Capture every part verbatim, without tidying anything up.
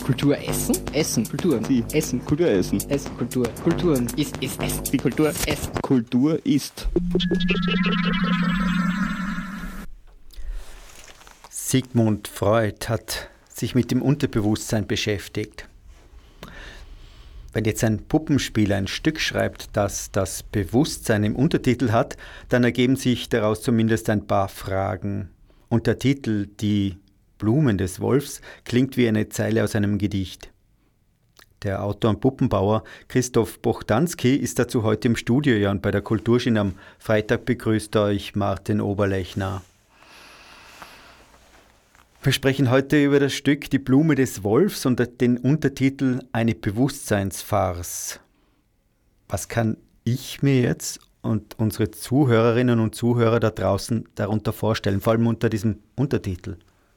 Kultur essen? Essen. Kultur. Sie. Essen. Kultur essen. Essen. Kultur. Kulturen. Ist, ist, Essen. Die Kultur. Essen. Kultur ist. Sigmund Freud hat sich mit dem Unterbewusstsein beschäftigt. Wenn jetzt ein Puppenspieler ein Stück schreibt, das das Bewusstsein im Untertitel hat, dann ergeben sich daraus zumindest ein paar Fragen. Und der Titel »Die Blumen des Wolfs« klingt wie eine Zeile aus einem Gedicht. Der Autor und Puppenbauer Christoph Bochdanski ist dazu heute im Studio, ja, und bei der Kulturschiene am Freitag begrüßt euch Martin Oberlechner. Wir sprechen heute über das Stück »Die Blume des Wolfs« und den Untertitel »Eine Bewusstseinsfarce«. Was kann ich mir jetzt und unsere Zuhörerinnen und Zuhörer da draußen darunter vorstellen, vor allem unter diesem Untertitel?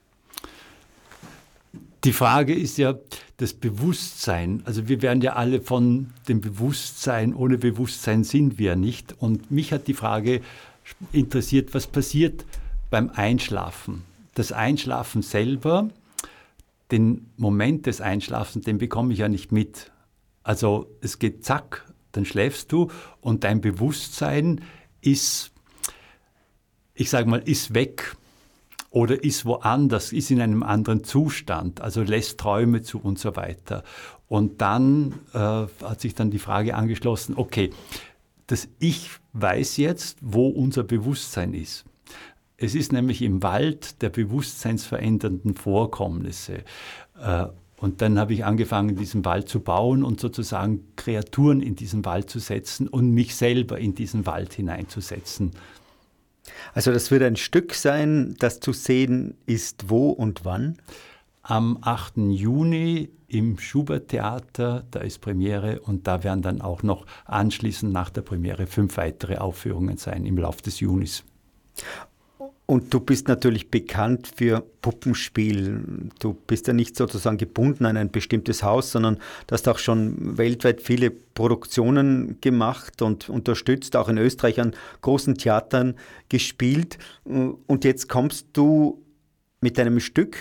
Die Frage ist ja das Bewusstsein. Also wir werden ja alle von dem Bewusstsein, ohne Bewusstsein sind wir nicht. Und mich hat die Frage interessiert, was passiert beim Einschlafen? Das Einschlafen selber, den Moment des Einschlafens, den bekomme ich ja nicht mit. Also es geht zack, dann schläfst du und dein Bewusstsein ist, ich sage mal, ist weg oder ist woanders, ist in einem anderen Zustand, also lässt Träume zu und so weiter. Und dann äh, hat sich dann die Frage angeschlossen, okay, das Ich weiß jetzt, wo unser Bewusstsein ist. Es ist nämlich im Wald der bewusstseinsverändernden Vorkommnisse. Und dann habe ich angefangen, diesen Wald zu bauen und sozusagen Kreaturen in diesen Wald zu setzen und mich selber in diesen Wald hineinzusetzen. Also das wird ein Stück sein, das zu sehen ist wo und wann? Am achten Juni im Schubert-Theater, da ist Premiere und da werden dann auch noch anschließend nach der Premiere fünf weitere Aufführungen sein im Laufe des Junis. Und du bist natürlich bekannt für Puppenspiel. Du bist ja nicht sozusagen gebunden an ein bestimmtes Haus, sondern du hast auch schon weltweit viele Produktionen gemacht und unterstützt, auch in Österreich an großen Theatern gespielt. Und jetzt kommst du mit einem Stück,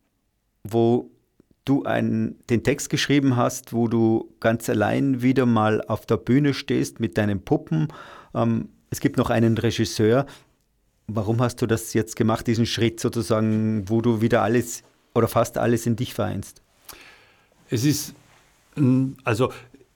wo du einen, den Text geschrieben hast, wo du ganz allein wieder mal auf der Bühne stehst mit deinen Puppen. Es gibt noch einen Regisseur. Warum hast du das jetzt gemacht, diesen Schritt sozusagen, wo du wieder alles oder fast alles in dich vereinst? Es ist, also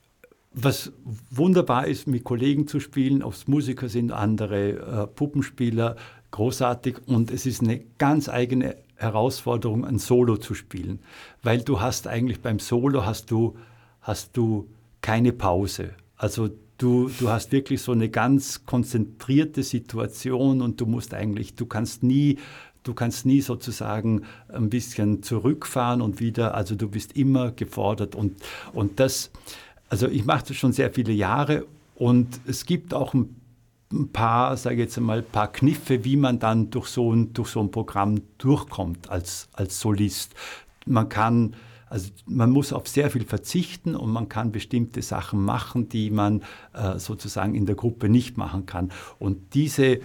was wunderbar ist, mit Kollegen zu spielen, ob es Musiker sind, andere äh, Puppenspieler, großartig. Und es ist eine ganz eigene Herausforderung, ein Solo zu spielen. Weil du hast eigentlich beim Solo hast du, hast du keine Pause. Also Du, du hast wirklich so eine ganz konzentrierte Situation und du musst eigentlich, du kannst nie, du kannst nie sozusagen ein bisschen zurückfahren und wieder, also du bist immer gefordert und, und das, also ich mache das schon sehr viele Jahre und es gibt auch ein, ein paar, sage ich jetzt einmal, ein paar Kniffe, wie man dann durch so ein, durch so ein Programm durchkommt als, als Solist. Man kann Also man muss auf sehr viel verzichten und man kann bestimmte Sachen machen, die man äh, sozusagen in der Gruppe nicht machen kann. Und diese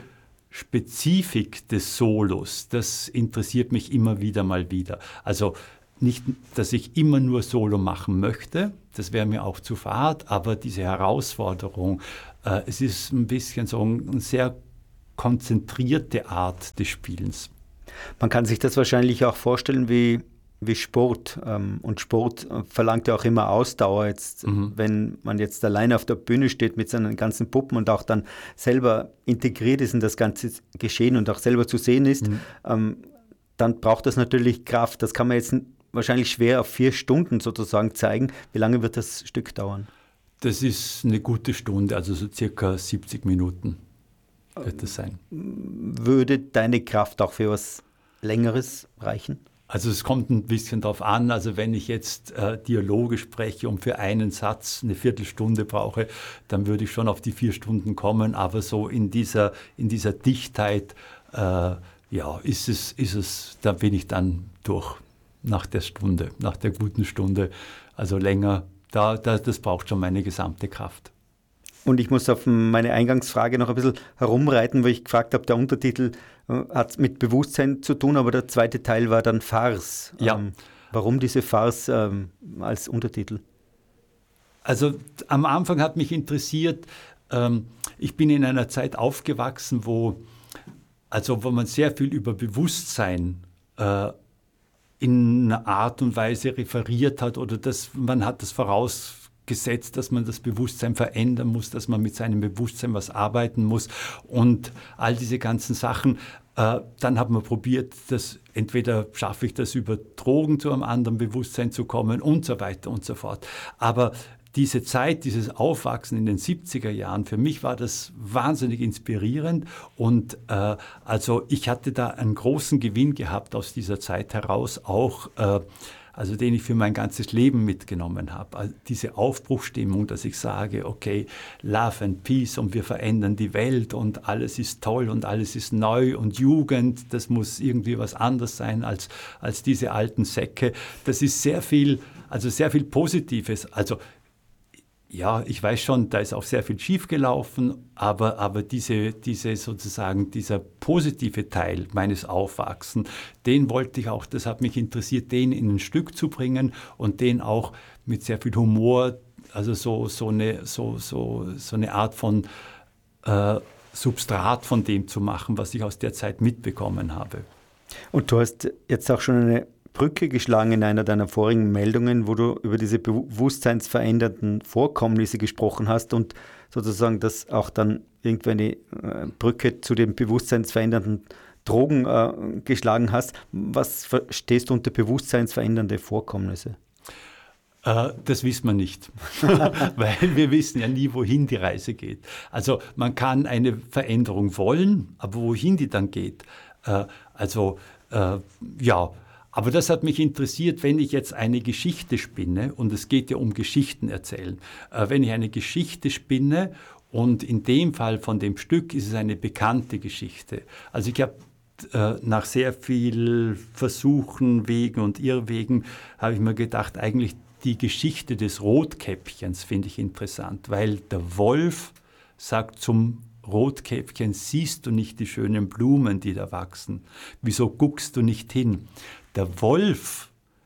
Spezifik des Solos, das interessiert mich immer wieder mal wieder. Also nicht, dass ich immer nur Solo machen möchte, das wäre mir auch zu fad, aber diese Herausforderung, äh, es ist ein bisschen so eine sehr konzentrierte Art des Spielens. Man kann sich das wahrscheinlich auch vorstellen wie wie Sport. Und Sport verlangt ja auch immer Ausdauer. Jetzt, mhm. Wenn man jetzt alleine auf der Bühne steht mit seinen ganzen Puppen und auch dann selber integriert ist in das ganze Geschehen und auch selber zu sehen ist, mhm. dann braucht das natürlich Kraft. Das kann man jetzt wahrscheinlich schwer auf vier Stunden sozusagen zeigen. Wie lange wird das Stück dauern? Das ist eine gute Stunde, also so circa siebzig Minuten wird das sein. Würde deine Kraft auch für was Längeres reichen? Also es kommt ein bisschen darauf an, also wenn ich jetzt äh, Dialoge spreche und für einen Satz eine Viertelstunde brauche, dann würde ich schon auf die vier Stunden kommen, aber so in dieser, in dieser Dichtheit, äh, ja, ist es, ist es, da bin ich dann durch nach der Stunde, nach der guten Stunde, also länger, da, da, das braucht schon meine gesamte Kraft. Und ich muss auf meine Eingangsfrage noch ein bisschen herumreiten, weil ich gefragt habe, der Untertitel äh, hat mit Bewusstsein zu tun, aber der zweite Teil war dann Farce. Ja, ähm. Warum diese Farce ähm, als Untertitel? Also am Anfang hat mich interessiert, ähm, ich bin in einer Zeit aufgewachsen, wo, also wo man sehr viel über Bewusstsein äh, in einer Art und Weise referiert hat oder das, man hat das vorausgesetzt, dass man das Bewusstsein verändern muss, dass man mit seinem Bewusstsein was arbeiten muss und all diese ganzen Sachen. Äh, dann hat man probiert, dass entweder schaffe ich das über Drogen zu einem anderen Bewusstsein zu kommen und so weiter und so fort. Aber diese Zeit, dieses Aufwachsen in den siebziger Jahren, für mich war das wahnsinnig inspirierend und äh, also ich hatte da einen großen Gewinn gehabt aus dieser Zeit heraus, auch äh, also den ich für mein ganzes Leben mitgenommen habe. Also diese Aufbruchstimmung, dass ich sage, okay, Love and Peace und wir verändern die Welt und alles ist toll und alles ist neu und Jugend, das muss irgendwie was anderes sein als, als diese alten Säcke. Das ist sehr viel, also sehr viel Positives. Also ja, ich weiß schon, da ist auch sehr viel schiefgelaufen, aber, aber diese, diese sozusagen, dieser positive Teil meines Aufwachsens, den wollte ich auch, das hat mich interessiert, den in ein Stück zu bringen und den auch mit sehr viel Humor, also so, so, eine, so, so, so eine Art von äh, Substrat von dem zu machen, was ich aus der Zeit mitbekommen habe. Und du hast jetzt auch schon eine Brücke geschlagen in einer deiner vorigen Meldungen, wo du über diese bewusstseinsverändernden Vorkommnisse gesprochen hast und sozusagen das auch dann irgendwie eine äh, Brücke zu den bewusstseinsverändernden Drogen äh, geschlagen hast. Was verstehst du unter bewusstseinsverändernde Vorkommnisse? Äh, das wissen wir nicht, weil wir wissen ja nie, wohin die Reise geht. Also man kann eine Veränderung wollen, aber wohin die dann geht, äh, also äh, ja, aber das hat mich interessiert, wenn ich jetzt eine Geschichte spinne, und es geht ja um Geschichten erzählen, äh, wenn ich eine Geschichte spinne und in dem Fall von dem Stück ist es eine bekannte Geschichte. Also ich habe äh, nach sehr viel Versuchen, Wegen und Irrwegen, habe ich mir gedacht, eigentlich die Geschichte des Rotkäppchens finde ich interessant, weil der Wolf sagt zum Rotkäppchen, siehst du nicht die schönen Blumen, die da wachsen? Wieso guckst du nicht hin? Der Wolf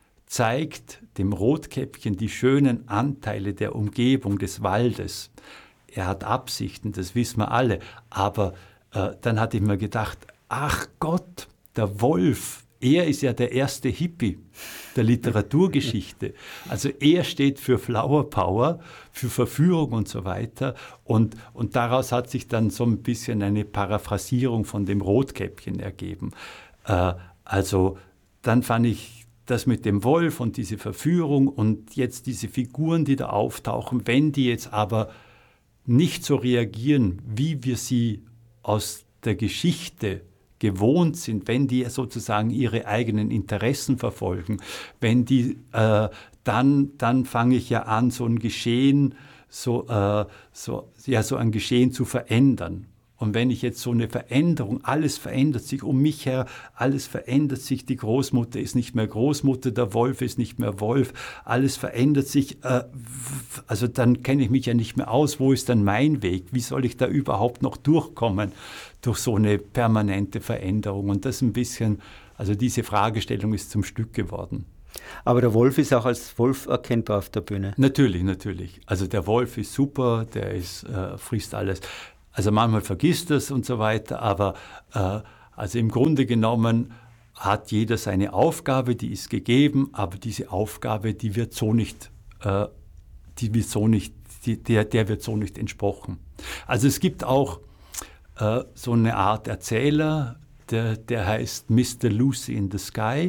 zeigt dem Rotkäppchen die schönen Anteile der Umgebung des Waldes. Er hat Absichten, das wissen wir alle. Aber äh, dann hatte ich mir gedacht, ach Gott, der Wolf, er ist ja der erste Hippie der Literaturgeschichte. Also er steht für Flower Power, für Verführung und so weiter. Und, und daraus hat sich dann so ein bisschen eine Paraphrasierung von dem Rotkäppchen ergeben. Äh, also dann fand ich das mit dem Wolf und diese Verführung und jetzt diese Figuren, die da auftauchen, wenn die jetzt aber nicht so reagieren, wie wir sie aus der Geschichte gewohnt sind, wenn die sozusagen ihre eigenen Interessen verfolgen, wenn die, äh, dann, dann fange ich ja an, so ein Geschehen, so, äh, so, ja, so ein Geschehen zu verändern. Und wenn ich jetzt so eine Veränderung, alles verändert sich um mich her, alles verändert sich, die Großmutter ist nicht mehr Großmutter, der Wolf ist nicht mehr Wolf, alles verändert sich, äh, also dann kenne ich mich ja nicht mehr aus, wo ist dann mein Weg, wie soll ich da überhaupt noch durchkommen durch so eine permanente Veränderung? Und das ein bisschen, also diese Fragestellung ist zum Stück geworden. Aber der Wolf ist auch als Wolf erkennbar auf der Bühne. Natürlich, natürlich. Also der Wolf ist super, der ist, äh, frisst alles. Also manchmal vergisst es und so weiter, aber äh, also im Grunde genommen hat jeder seine Aufgabe, die ist gegeben, aber diese Aufgabe, die wird so nicht, äh, die wird so nicht, die, der, der wird so nicht entsprochen. Also es gibt auch äh, so eine Art Erzähler, der, der heißt Mister Lucy in the Sky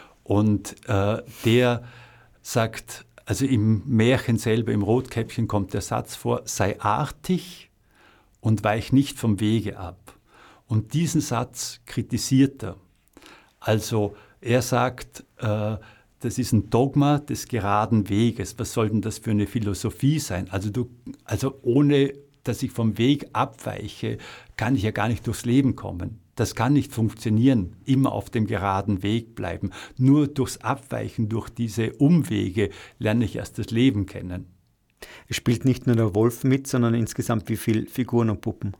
und äh, der sagt, also im Märchen selber, im Rotkäppchen kommt der Satz vor, sei artig und weich nicht vom Wege ab. Und diesen Satz kritisiert er. Also er sagt, äh, das ist ein Dogma des geraden Weges. Was soll denn das für eine Philosophie sein? Also, du, also ohne, dass ich vom Weg abweiche, kann ich ja gar nicht durchs Leben kommen. Das kann nicht funktionieren, immer auf dem geraden Weg bleiben. Nur durchs Abweichen, durch diese Umwege lerne ich erst das Leben kennen. Es spielt nicht nur der Wolf mit, sondern insgesamt wie viele Figuren und Puppen?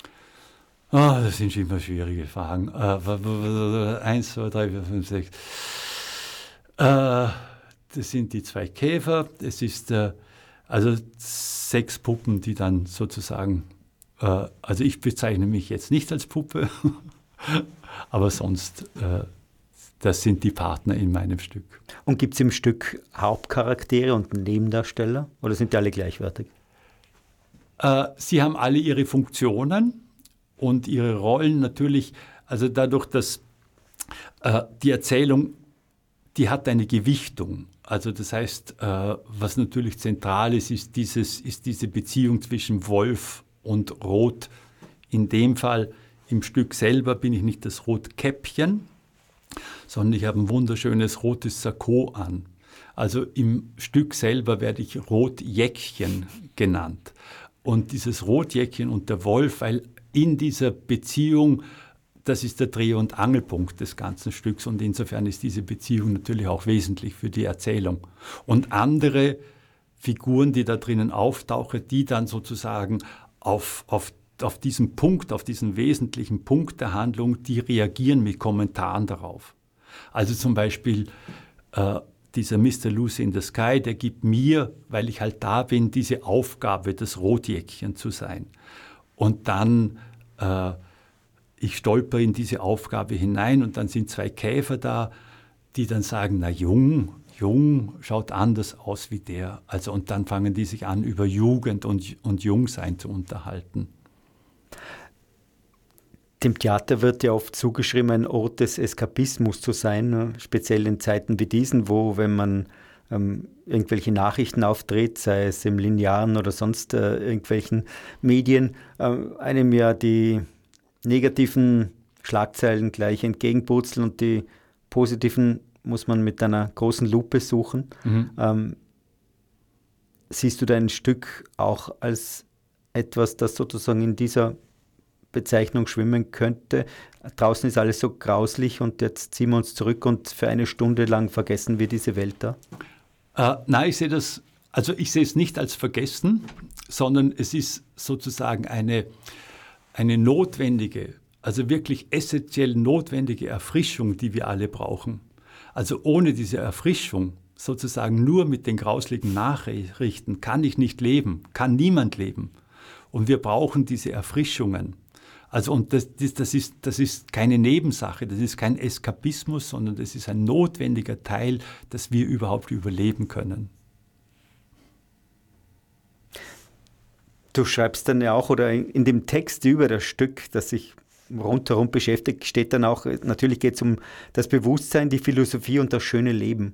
Oh, das sind schon immer schwierige Fragen. Äh, eins, zwei, drei, vier, fünf, sechs. Äh, das sind die zwei Käfer. Es ist äh, also sechs Puppen, die dann sozusagen, äh, also ich bezeichne mich jetzt nicht als Puppe, aber sonst, äh, das sind die Partner in meinem Stück. Und gibt es im Stück Hauptcharaktere und Nebendarsteller oder sind die alle gleichwertig? Äh, sie haben alle ihre Funktionen und ihre Rollen natürlich, also dadurch, dass äh, die Erzählung, die hat eine Gewichtung. Also das heißt, äh, was natürlich zentral ist, ist, dieses, ist diese Beziehung zwischen Wolf und Rot. In dem Fall im Stück selber bin ich nicht das Rotkäppchen, sondern ich habe ein wunderschönes rotes Sakko an. Also im Stück selber werde ich Rotjäckchen genannt. Und dieses Rotjäckchen und der Wolf, weil in dieser Beziehung, das ist der Dreh- und Angelpunkt des ganzen Stücks und insofern ist diese Beziehung natürlich auch wesentlich für die Erzählung. Und andere Figuren, die da drinnen auftauchen, die dann sozusagen auf, auf, auf diesen Punkt, auf diesen wesentlichen Punkt der Handlung, die reagieren mit Kommentaren darauf. Also zum Beispiel äh, dieser Mister Lucy in the Sky, der gibt mir, weil ich halt da bin, diese Aufgabe, das Rotjäckchen zu sein. Und dann äh, ich stolper in diese Aufgabe hinein und dann sind zwei Käfer da, die dann sagen, na Jung, Jung schaut anders aus wie der. Also und dann fangen die sich an, über Jugend und, und Jungsein zu unterhalten. Dem Theater wird ja oft zugeschrieben, ein Ort des Eskapismus zu sein, ne? Speziell in Zeiten wie diesen, wo, wenn man ähm, irgendwelche Nachrichten auftritt, sei es im linearen oder sonst äh, irgendwelchen Medien, äh, einem ja die negativen Schlagzeilen gleich entgegenpurzeln und die positiven muss man mit einer großen Lupe suchen. Mhm. Ähm, siehst du dein Stück auch als etwas, das sozusagen in dieser Bezeichnung schwimmen könnte? Draußen ist alles so grauslich und jetzt ziehen wir uns zurück und für eine Stunde lang vergessen wir diese Welt da? Äh, nein, ich sehe das, also ich sehe es nicht als vergessen, sondern es ist sozusagen eine, eine notwendige, also wirklich essentiell notwendige Erfrischung, die wir alle brauchen. Also ohne diese Erfrischung, sozusagen nur mit den grauslichen Nachrichten, kann ich nicht leben, kann niemand leben. Und wir brauchen diese Erfrischungen. Also und das, das, das, ist, das ist keine Nebensache, das ist kein Eskapismus, sondern das ist ein notwendiger Teil, dass wir überhaupt überleben können. Du schreibst dann ja auch, oder in dem Text über das Stück, das sich rundherum beschäftigt, steht dann auch, natürlich geht es um das Bewusstsein, die Philosophie und das schöne Leben.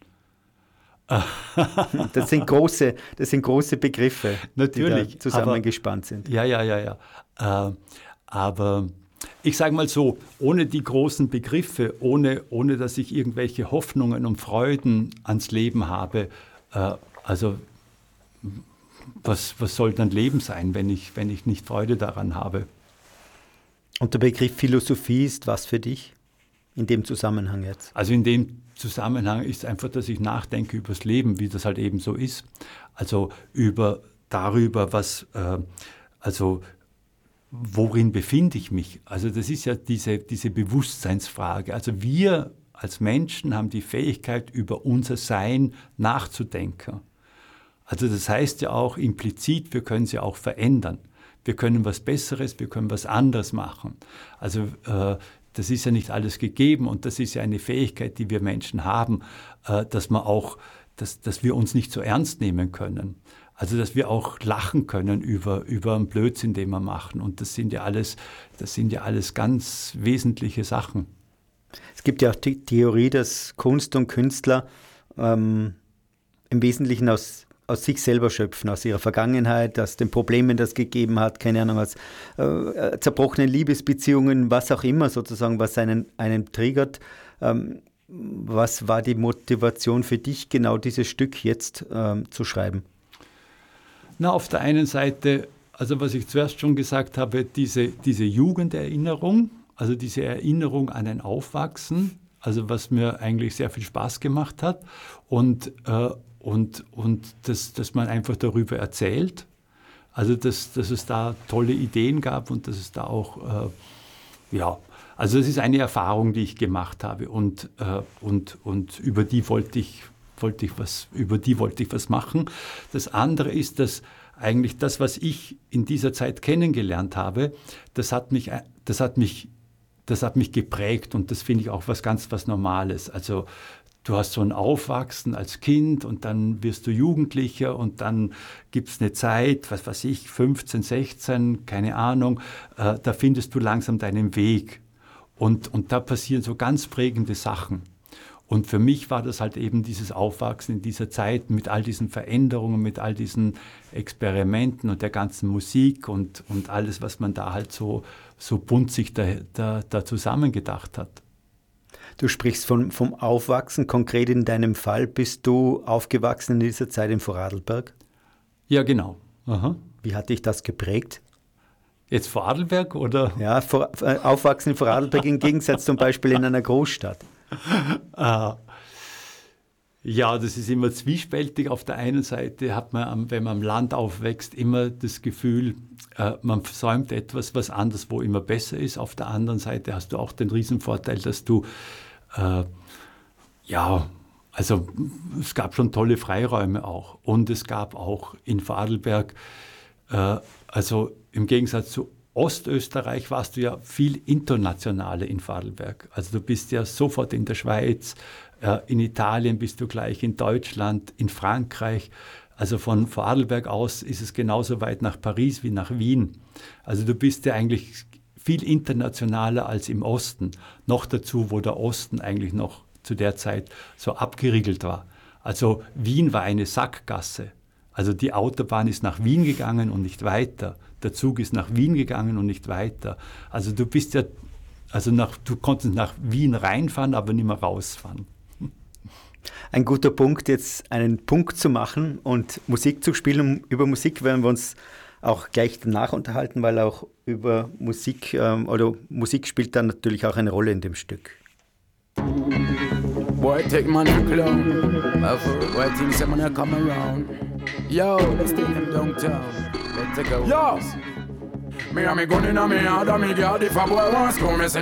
Das sind große, das sind große Begriffe, natürlich, die da zusammengespannt sind. Ja, ja, ja, ja. Äh, aber ich sage mal so, ohne die großen Begriffe, ohne, ohne dass ich irgendwelche Hoffnungen und Freuden ans Leben habe, äh, also was, was soll dann Leben sein, wenn ich, wenn ich nicht Freude daran habe? Und der Begriff Philosophie ist was für dich in dem Zusammenhang jetzt? Also in dem Zusammenhang ist einfach, dass ich nachdenke über das Leben, wie das halt eben so ist. Also über darüber, was, äh, also worin befinde ich mich? Also das ist ja diese, diese Bewusstseinsfrage. Also wir als Menschen haben die Fähigkeit, über unser Sein nachzudenken. Also das heißt ja auch implizit, wir können sie auch verändern. Wir können was Besseres, wir können was anderes machen. Also äh, das ist ja nicht alles gegeben und das ist ja eine Fähigkeit, die wir Menschen haben, äh, dass man auch, dass, dass wir uns nicht so ernst nehmen können. Also dass wir auch lachen können über, über einen Blödsinn, den wir machen. Und das sind ja alles, das sind ja alles ganz wesentliche Sachen. Es gibt ja auch die Theorie, dass Kunst und Künstler ähm, im Wesentlichen aus aus sich selber schöpfen, aus ihrer Vergangenheit, aus den Problemen, das gegeben hat, keine Ahnung, aus äh, zerbrochenen Liebesbeziehungen, was auch immer sozusagen, was einen, einen triggert. Ähm, was war die Motivation für dich, genau dieses Stück jetzt ähm, zu schreiben? Na, auf der einen Seite, also was ich zuerst schon gesagt habe, diese, diese Jugenderinnerung, also diese Erinnerung an ein Aufwachsen, also was mir eigentlich sehr viel Spaß gemacht hat und äh, Und, und dass, dass man einfach darüber erzählt, also dass, dass es da tolle Ideen gab und dass es da auch, äh, ja, Also es ist eine Erfahrung, die ich gemacht habe und, äh, und, und über die wollte ich, wollte ich was, über die wollte ich was machen. Das andere ist, dass eigentlich das, was ich in dieser Zeit kennengelernt habe, das hat mich, das hat mich, das hat mich geprägt und das finde ich auch was ganz was Normales. Also du hast so ein Aufwachsen als Kind und dann wirst du Jugendlicher und dann gibt es eine Zeit, was weiß ich, fünfzehn, sechzehn, keine Ahnung, äh, da findest du langsam deinen Weg. Und, und da passieren so ganz prägende Sachen. Und für mich war das halt eben dieses Aufwachsen in dieser Zeit mit all diesen Veränderungen, mit all diesen Experimenten und der ganzen Musik und, und alles, was man da halt so, so bunt sich da, da, da zusammengedacht hat. Du sprichst von, vom Aufwachsen. Konkret in deinem Fall bist du aufgewachsen in dieser Zeit in Vorarlberg? Ja, genau. Aha. Wie hat dich das geprägt? Jetzt Vorarlberg oder? Ja, vor, äh, aufwachsen in Vorarlberg im Gegensatz zum Beispiel in einer Großstadt. Ah, ja, das ist immer zwiespältig. Auf der einen Seite hat man, wenn man am Land aufwächst, immer das Gefühl, äh, man versäumt etwas, was anderswo immer besser ist. Auf der anderen Seite hast du auch den Riesenvorteil, dass du, äh, ja, also es gab schon tolle Freiräume auch. Und es gab auch in Vorarlberg, äh, also im Gegensatz zu Ostösterreich warst du ja viel internationaler in Vorarlberg. Also du bist ja sofort in der Schweiz, äh, in Italien bist du gleich, in Deutschland, in Frankreich. Also von Vorarlberg aus ist es genauso weit nach Paris wie nach Wien. Also du bist ja eigentlich viel internationaler als im Osten. Noch dazu, wo der Osten eigentlich noch zu der Zeit so abgeriegelt war. Also Wien war eine Sackgasse. Also die Autobahn ist nach Wien gegangen und nicht weiter. Der Zug ist nach Wien gegangen und nicht weiter. Also du bist ja, also nach, du konntest nach Wien reinfahren, aber nicht mehr rausfahren. Ein guter Punkt, jetzt einen Punkt zu machen und Musik zu spielen. Über Musik werden wir uns auch gleich danach unterhalten, weil auch über Musik, ähm, oder Musik spielt dann natürlich auch eine Rolle in dem Stück. Boy, take money clown. Boy, things I'm gonna come around. Yo, let's take them downtown. Let's take a Yo! Me and me gun inna me hand and me guard if a boy wants come. Me say